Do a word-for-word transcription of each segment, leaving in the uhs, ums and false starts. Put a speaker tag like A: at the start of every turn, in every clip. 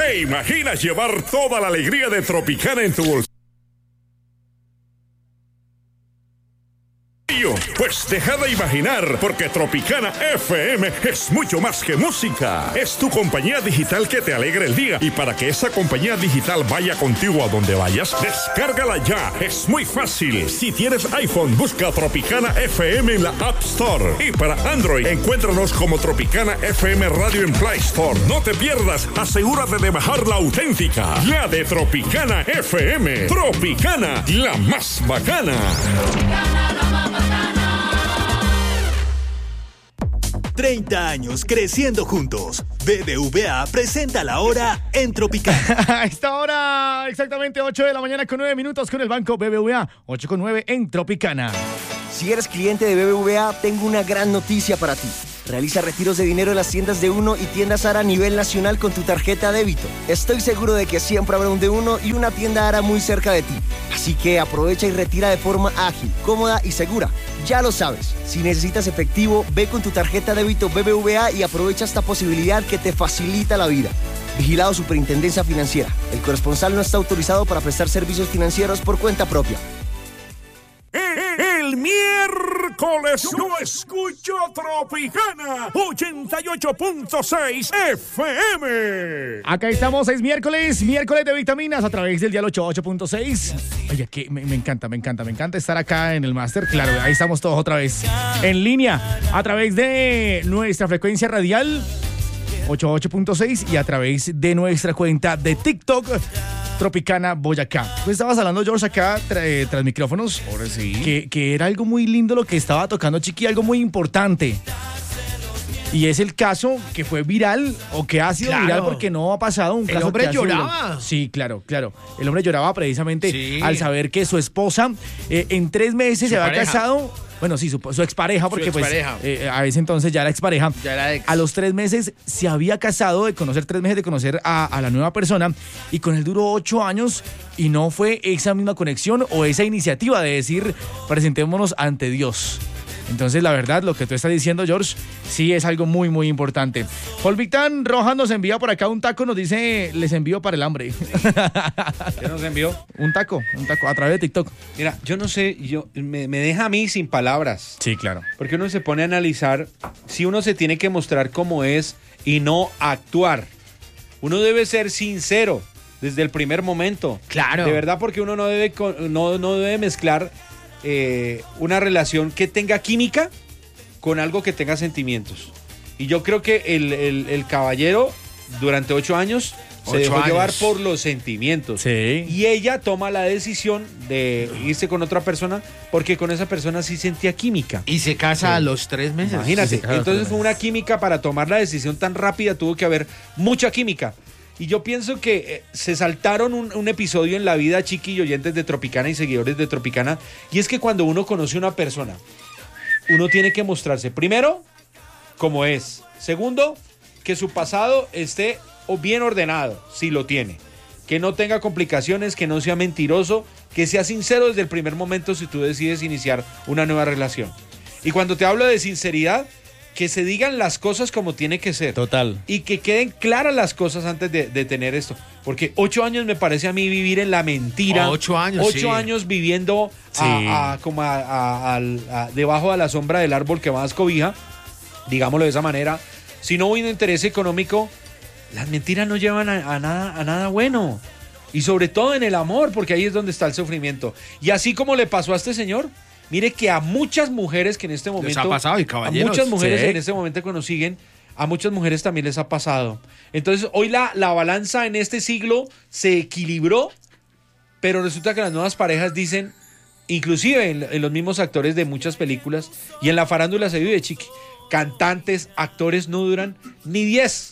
A: ¿Te imaginas llevar toda la alegría de Tropicana en tu bolsillo? Pues deja de imaginar, porque Tropicana F M es mucho más que música. Es tu compañía digital que te alegra el día. Y para que esa compañía digital vaya contigo a donde vayas, descárgala ya. Es muy fácil. Si tienes iPhone, busca Tropicana F M en la App Store. Y para Android, encuéntranos como Tropicana F M Radio en Play Store. No te pierdas, asegúrate de bajar la auténtica, la de Tropicana F M. Tropicana, la más bacana.
B: Tropicana, la más bacana.
C: treinta años creciendo juntos. B B V A presenta la hora en Tropicana.
D: A esta hora, exactamente ocho de la mañana con nueve minutos con el banco B B V A. ocho con nueve en Tropicana.
E: Si eres cliente de B B V A, tengo una gran noticia para ti. Realiza retiros de dinero en las tiendas de Uno y tiendas Ara a nivel nacional con tu tarjeta débito. Estoy seguro de que siempre habrá un de Uno y una tienda Ara muy cerca de ti. Así que aprovecha y retira de forma ágil, cómoda y segura. Ya lo sabes, si necesitas efectivo, ve con tu tarjeta débito B B V A y aprovecha esta posibilidad que te facilita la vida. Vigilado Superintendencia Financiera. El corresponsal no está autorizado para prestar servicios financieros por cuenta propia.
A: El miércoles yo escucho Tropicana ochenta y ocho punto seis F M.
D: Acá estamos, es miércoles, miércoles de vitaminas a través del dial ochenta y ocho punto seis. Oye, que me, me encanta, me encanta, me encanta estar acá en el máster. Claro, ahí estamos todos otra vez en línea a través de nuestra frecuencia radial ochenta y ocho punto seis y a través de nuestra cuenta de TikTok Tropicana Boyacá. Pues estabas hablando, George, acá tra- eh, tras micrófonos.
F: Ahora sí.
D: Que, que era algo muy lindo lo que estaba tocando Chiqui, algo muy importante. Y es el caso que fue viral o que ha sido
F: Claro.
D: viral porque no ha pasado un
F: El
D: caso
F: hombre
D: que ha sido
F: lloraba.
D: viral. Sí, claro, claro. El hombre lloraba precisamente
F: Sí.
D: al saber que su esposa eh, en tres meses
F: Su
D: se había
F: pareja.
D: casado. Bueno, sí, su, su expareja, porque
F: expareja.
D: pues eh, a ese entonces ya era expareja.
F: Ya era ex.
D: A los tres meses se había casado, de conocer tres meses de conocer a, a la nueva persona, y con él duró ocho años y no fue esa misma conexión o esa iniciativa de decir presentémonos ante Dios. Entonces, la verdad, lo que tú estás diciendo, George, sí es algo muy, muy importante. Paul Victán Rojas nos envía por acá un taco, nos dice, les envío para el hambre.
F: ¿Qué nos envió?
D: Un taco, un taco, a través de TikTok.
F: Mira, yo no sé, yo me, me deja a mí sin palabras.
D: Sí, claro.
F: Porque uno se pone a analizar si uno se tiene que mostrar como es y no actuar. Uno debe ser sincero desde el primer momento.
G: Claro.
F: De verdad, porque uno no debe, co- no, no debe mezclar eh, una relación que tenga química con algo que tenga sentimientos. Y yo creo que el, el- el caballero durante ocho años se
G: Ocho
F: dejó
G: años.
F: llevar por los sentimientos.
D: Sí.
F: Y ella toma la decisión de irse con otra persona porque con esa persona sí sentía química.
G: Y se casa a los tres meses.
F: Imagínate,
D: Sí, claro,
F: entonces
D: claro.
F: fue una química para tomar la decisión tan rápida, tuvo que haber mucha química. Y yo pienso que eh, se saltaron un, un episodio en la vida, Chiqui y oyentes de Tropicana y seguidores de Tropicana, y es que cuando uno conoce a una persona, uno tiene que mostrarse, primero, como es. Segundo, que su pasado esté o bien ordenado, si lo tiene. Que no tenga complicaciones, que no sea mentiroso, que sea sincero desde el primer momento si tú decides iniciar una nueva relación. Y cuando te hablo de sinceridad, que se digan las cosas como tiene que ser.
D: Total.
F: Y que queden claras las cosas antes de, de tener esto. Porque ocho años me parece a mí vivir en la mentira.
G: Ocho años,
F: Ocho
G: sí.
F: años viviendo a-
D: Sí.
F: a- como a- a- al- a- debajo de la sombra del árbol que más cobija. Digámoslo de esa manera. Si no hubo un interés económico, las mentiras no llevan a, a nada, a nada bueno. Y sobre todo en el amor, porque ahí es donde está el sufrimiento. Y así como le pasó a este señor, mire que a muchas mujeres que en este momento...
G: ha pasado, y
F: a
G: caballeros.
F: muchas mujeres
D: Sí.
F: en este momento que nos siguen, a muchas mujeres también les ha pasado. Entonces, hoy la, la balanza en este siglo se equilibró, pero resulta que las nuevas parejas dicen, inclusive en, en los mismos actores de muchas películas, y en la farándula se vive, Chiqui, cantantes, actores no duran ni diez,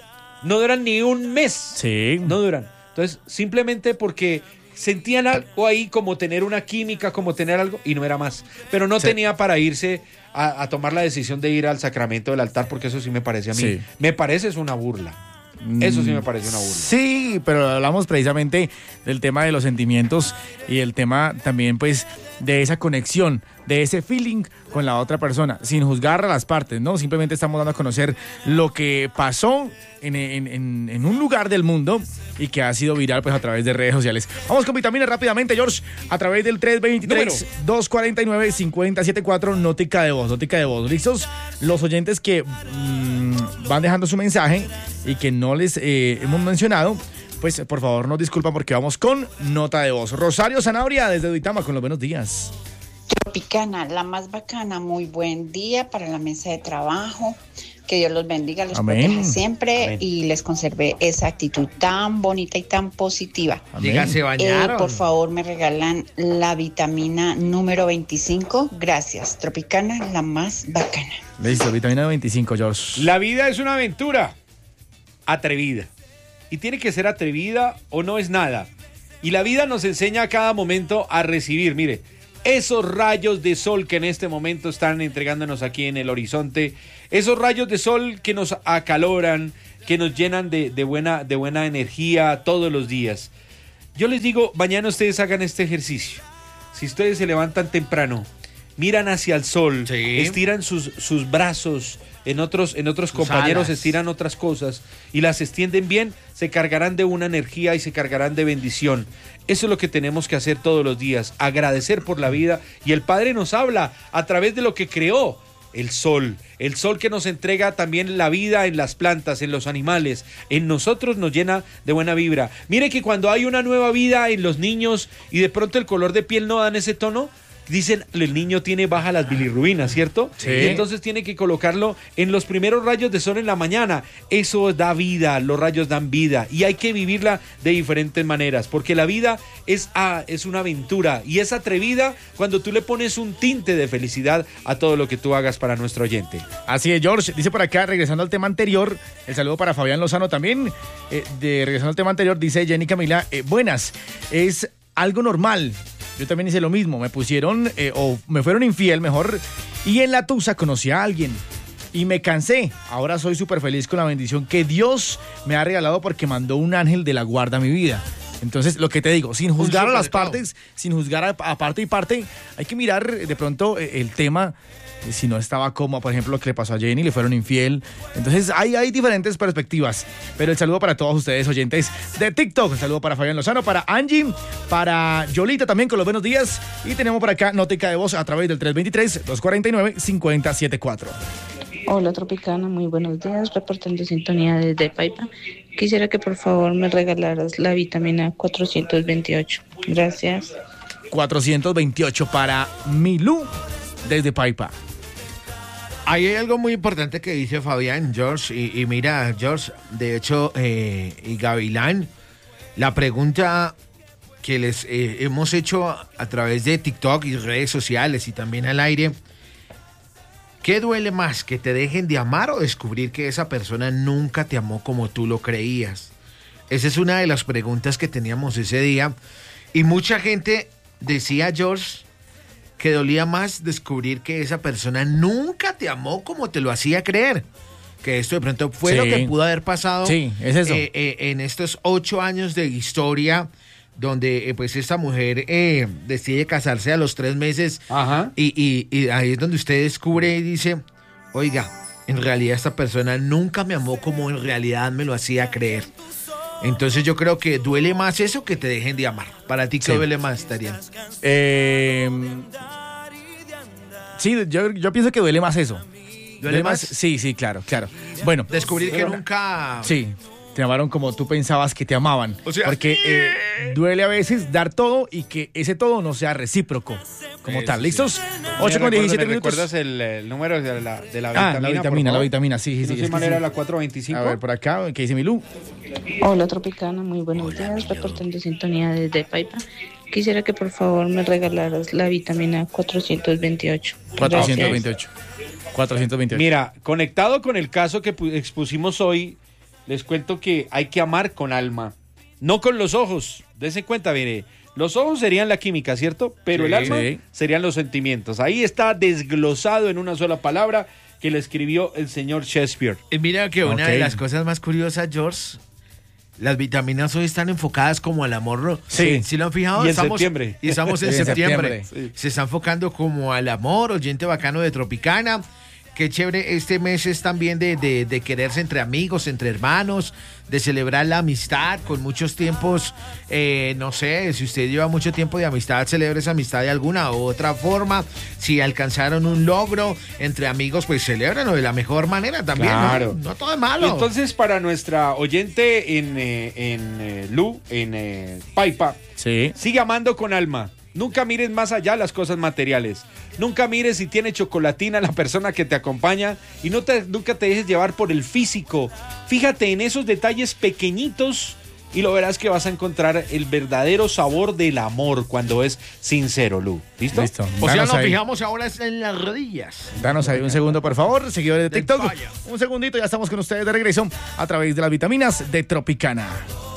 F: no duran ni un mes.
D: Sí.
F: No duran. Entonces, simplemente porque sentían algo ahí, como tener una química, como tener algo, y no era más. Pero no
D: Sí.
F: tenía para irse a, a tomar la decisión de ir al sacramento del altar, porque eso sí me parece a mí.
D: Sí.
F: Me parece es una burla. Eso sí me parece una burla.
D: Sí, pero hablamos precisamente del tema de los sentimientos y el tema también, pues, de esa conexión, de ese feeling con la otra persona, sin juzgar a las partes, ¿no? Simplemente estamos dando a conocer lo que pasó en, en, en, en un lugar del mundo y que ha sido viral, pues, a través de redes sociales. Vamos con Vitamina rápidamente, George, a través del tres dos tres, dos cuatro nueve, cinco cero siete cuatro, notica de voz, notica de voz. ¿Listos? Los oyentes que mmm, van dejando su mensaje y que no les eh, hemos mencionado, pues por favor nos disculpan porque vamos con nota de voz. Rosario Zanabria desde Duitama con los buenos días.
H: Tropicana, la más bacana, muy buen día para la mesa de trabajo. Que Dios los bendiga, los
D: Amén.
H: proteja siempre. Amén. Y les conserve esa actitud tan bonita y tan positiva.
G: Diga, se bañaron.
H: Eh, por favor, me regalan la vitamina número veinticinco. Gracias. Tropicana, la más bacana.
D: Listo, vitamina veinticinco, George.
F: La vida es una aventura atrevida. Y tiene que ser atrevida o no es nada. Y la vida nos enseña a cada momento a recibir, mire, esos rayos de sol que en este momento están entregándonos aquí en el horizonte, esos rayos de sol que nos acaloran, que nos llenan de, de, buena, de buena energía todos los días. Yo les digo, mañana ustedes hagan este ejercicio. Si ustedes se levantan temprano, miran hacia el sol, sí. estiran sus, sus brazos, en otros, en otros compañeros alas. Estiran otras cosas y las extienden bien, se cargarán de una energía y se cargarán de bendición. Eso es lo que tenemos que hacer todos los días, agradecer por la vida. Y el Padre nos habla a través de lo que creó, el sol. El sol que nos entrega también la vida en las plantas, en los animales, en nosotros nos llena de buena vibra. Mire que cuando hay una nueva vida en los niños y de pronto el color de piel no dan ese tono, dicen, el niño tiene baja las bilirrubinas, ¿cierto? Sí. Y entonces tiene que colocarlo en los primeros rayos de sol en la mañana. Eso da vida, los rayos dan vida y hay que vivirla de diferentes maneras, porque la vida es, ah, es una aventura y es atrevida cuando tú le pones un tinte de felicidad a todo lo que tú hagas para nuestro oyente.
D: Así es, George. Dice por acá, regresando al tema anterior, el saludo para Fabián Lozano también. Eh, de regresando al tema anterior, dice Jenny Camila, eh, buenas, es algo normal. Yo también hice lo mismo, me pusieron, eh, o me fueron infiel mejor, y en la tusa conocí a alguien, y me cansé. Ahora soy súper feliz con la bendición que Dios me ha regalado porque mandó un ángel de la guarda a mi vida. Entonces, lo que te digo, sin juzgar a las partes, sin juzgar a, a parte y parte, hay que mirar de pronto eh, el tema, eh, si no estaba cómodo, por ejemplo, lo que le pasó a Jenny, le fueron infiel. Entonces, hay, hay diferentes perspectivas. Pero el saludo para todos ustedes, oyentes de TikTok. El saludo para Fabián Lozano, para Angie, para Yolita también con los buenos días. Y tenemos por acá notica de voz a través del tres dos tres, dos cuatro nueve, cinco cero siete cuatro.
I: Hola Tropicana, muy buenos días, reportando sintonía desde Paipa. Quisiera que por favor me regalaras la vitamina cuatrocientos veintiocho. Gracias.
D: cuatrocientos veintiocho para Milú desde Paipa.
G: Ahí hay algo muy importante que dice Fabián, George, y, y mira, George, de hecho, eh, y Gavilán, la pregunta que les eh, hemos hecho a través de TikTok y redes sociales y también al aire, ¿qué duele más, que te dejen de amar o descubrir que esa persona nunca te amó como tú lo creías? Esa es una de las preguntas que teníamos ese día. Y mucha gente decía, George, que dolía más descubrir que esa persona nunca te amó como te lo hacía creer. Que esto de pronto fue sí. lo que pudo haber pasado
D: sí, es eso.
G: Eh, eh, en estos ocho años de historia, donde eh, pues esta mujer eh, decide casarse a los tres meses.
F: Ajá.
G: Y, y, y ahí es donde usted descubre y dice, oiga, en realidad esta persona nunca me amó como en realidad me lo hacía creer. Entonces yo creo que duele más eso que te dejen de amar. Para ti, ¿qué sí. duele más, Tarian?
D: Eh, sí, yo, yo pienso que duele más eso.
G: ¿Duele, ¿Duele más? más?
D: Sí, sí, claro, claro. Bueno.
G: Descubrir que nunca...
D: Sí. Te amaron como tú pensabas que te amaban. O sea, porque eh, duele a veces dar todo y que ese todo no sea recíproco como Eso tal. ¿Listos?
F: Sí.
D: ocho con diecisiete
F: ¿Me
D: minutos.
F: ¿Recuerdas el, el número de la, de la
D: ah,
F: vitamina?
D: la vitamina, la vitamina, sí, sí.
F: ¿No
D: sí
F: sé manera
D: sí.
F: la cuatrocientos veinticinco?
D: A ver, por acá, ¿qué dice Milú?
I: Hola, Tropicana, muy buenos Hola, días. Reportando sintonía desde Paipa. Quisiera que por favor me regalaras la vitamina cuatrocientos veintiocho.
D: cuatrocientos veintiocho. cuatrocientos veintiocho.
F: Mira, conectado con el caso que expusimos hoy, les cuento que hay que amar con alma, no con los ojos. Dense cuenta, mire, los ojos serían la química, ¿cierto? Pero sí, el alma sí. serían los sentimientos. Ahí está desglosado en una sola palabra que le escribió el señor Shakespeare.
G: Y mira que una
F: Ok.
G: de las cosas más curiosas, George, las vitaminas hoy están enfocadas como al amor. ¿No?
F: Sí.
G: ¿Sí lo han fijado?
F: Y en
G: estamos,
F: septiembre.
G: Y estamos en
D: Sí, en
G: septiembre.
D: septiembre.
G: Se está enfocando como al amor, oyente bacano de Tropicana. Qué chévere, este mes es también de, de, de quererse entre amigos, entre hermanos, de celebrar la amistad con muchos tiempos, eh, no sé, si usted lleva mucho tiempo de amistad, celebre esa amistad de alguna u otra forma. Si alcanzaron un logro entre amigos, pues celébrenlo de la mejor manera también.
F: Claro.
G: No, no todo es malo.
F: Entonces, para nuestra oyente en, eh, en eh, Lu, en eh, Paipa,
D: Sí.
F: sigue amando con alma. Nunca mires más allá las cosas materiales. Nunca mires si tiene chocolatina la persona que te acompaña y no te, nunca te dejes llevar por el físico. Fíjate en esos detalles pequeñitos y lo verás que vas a encontrar el verdadero sabor del amor cuando es sincero, Lu. ¿Listo?
D: Listo.
G: O sea,
D: Danos
G: nos
D: ahí.
G: fijamos ahora en las rodillas.
D: Danos ahí un segundo, por favor, seguidores de
G: Del
D: TikTok.
G: fallo.
D: Un segundito, ya estamos con ustedes de regreso a través de las vitaminas de Tropicana.